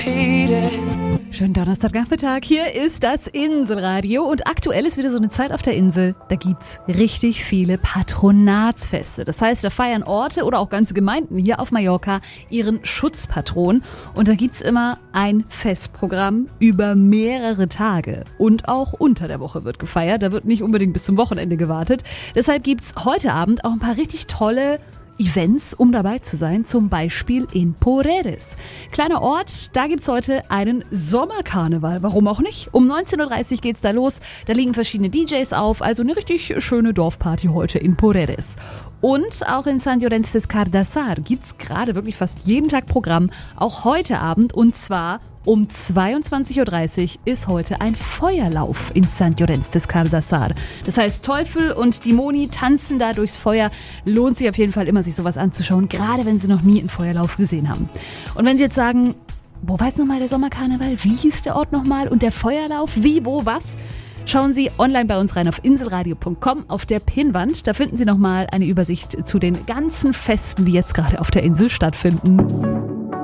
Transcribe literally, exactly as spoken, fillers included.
Schönen Donnerstagnachmittag, hier ist das Inselradio und aktuell ist wieder so eine Zeit auf der Insel, da gibt's richtig viele Patronatsfeste. Das heißt, da feiern Orte oder auch ganze Gemeinden hier auf Mallorca ihren Schutzpatron und da gibt's immer ein Festprogramm über mehrere Tage und auch unter der Woche wird gefeiert, da wird nicht unbedingt bis zum Wochenende gewartet. Deshalb gibt's heute Abend auch ein paar richtig tolle Events, um dabei zu sein, zum Beispiel in Poredes. Kleiner Ort, da gibt's heute einen Sommerkarneval, warum auch nicht? Um neunzehn Uhr dreißig geht's da los, da liegen verschiedene D Js auf, also eine richtig schöne Dorfparty heute in Poredes. Und auch in Sant Llorenç des Cardassar gibt's gerade wirklich fast jeden Tag Programm, auch heute Abend, und zwar um zweiundzwanzig Uhr dreißig ist heute ein Feuerlauf in Sant Llorenç des Cardassar. Das heißt, Teufel und Dämoni tanzen da durchs Feuer. Lohnt sich auf jeden Fall immer, sich sowas anzuschauen, gerade wenn Sie noch nie einen Feuerlauf gesehen haben. Und wenn Sie jetzt sagen, wo war jetzt nochmal der Sommerkarneval? Wie hieß der Ort nochmal? Und der Feuerlauf? Wie, wo, was? Schauen Sie online bei uns rein auf inselradio punkt com auf der Pinnwand. Da finden Sie nochmal eine Übersicht zu den ganzen Festen, die jetzt gerade auf der Insel stattfinden.